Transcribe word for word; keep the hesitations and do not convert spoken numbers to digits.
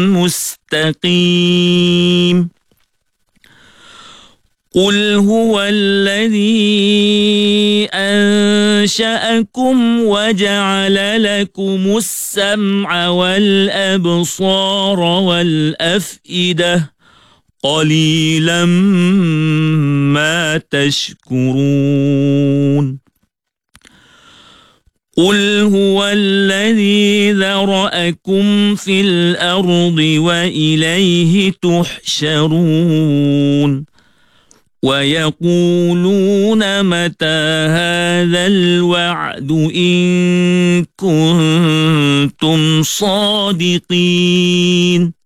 مستقيم قل هو الذي أنشأكم وجعل لكم السمع والأبصار والأفئدة قليلا ما تشكرون قل هو الذي ذرأكم في الأرض وإليه تحشرون ويقولون متى هذا الوعد إن كنتم صادقين